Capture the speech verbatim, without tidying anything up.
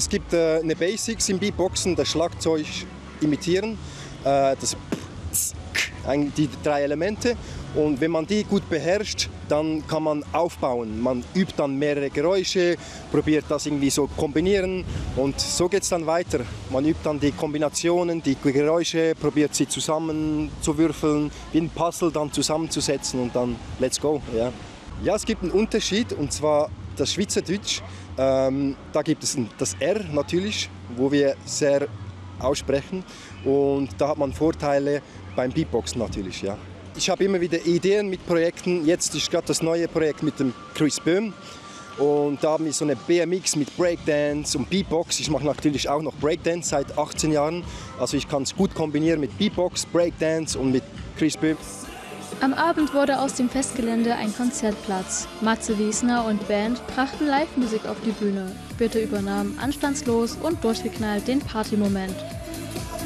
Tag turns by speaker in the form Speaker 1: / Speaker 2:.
Speaker 1: es gibt äh, eine Basics im Beatboxen, das Schlagzeug imitieren, äh, das die drei Elemente. Und wenn man die gut beherrscht, dann kann man aufbauen. Man übt dann mehrere Geräusche, probiert das irgendwie so kombinieren und so geht es dann weiter. Man übt dann die Kombinationen, die Geräusche, probiert sie zusammen zu würfeln, wie ein Puzzle dann zusammenzusetzen und dann let's go. Ja, ja, es gibt einen Unterschied und zwar das Schweizerdeutsch. Ähm, da gibt es das R natürlich, wo wir sehr aussprechen und da hat man Vorteile beim Beatboxen natürlich. Ja. Ich habe immer wieder Ideen mit Projekten. Jetzt ist gerade das neue Projekt mit dem Chris Böhm. Und da haben wir so eine B M X mit Breakdance und Beatbox. Ich mache natürlich auch noch Breakdance seit achtzehn Jahren. Also ich kann es gut kombinieren mit Beatbox, Breakdance und mit Chris Böhm.
Speaker 2: Am Abend wurde aus dem Festgelände ein Konzertplatz. Matze Wiesner und Band brachten Live-Musik auf die Bühne. Birte übernahm anstandslos und durchgeknallt den Partymoment.